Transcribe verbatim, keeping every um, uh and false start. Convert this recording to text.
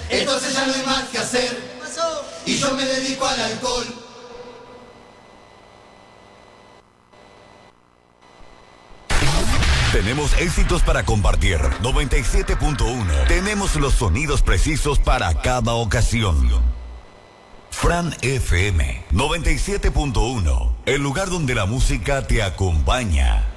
entonces ya no hay más que hacer. ¿Qué pasó? Y yo me dedico al alcohol. Tenemos éxitos para compartir. noventa y siete punto uno. Tenemos los sonidos precisos para cada ocasión. Fran F M noventa y siete punto uno. El lugar donde la música te acompaña.